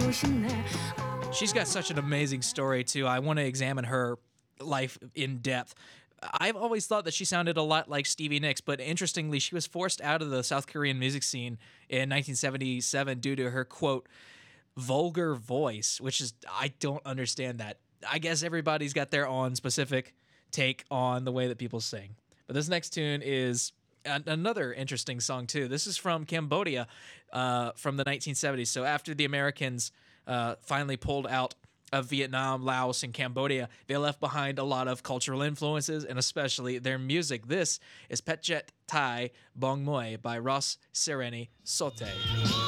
She's got such an amazing story too. I want to examine her life in depth. I've always thought that she sounded a lot like Stevie Nicks, but interestingly, she was forced out of the South Korean music scene in 1977 due to her quote vulgar voice, which is I don't understand that. I guess everybody's got their own specific take on the way that people sing. But this next tune is another interesting song too. This is from Cambodia, from the 1970s. So after the Americans finally pulled out of Vietnam, Laos, and Cambodia, they left behind a lot of cultural influences and especially their music. This is Pet Jet Thai Bong Moi by Ross Sereni Sote.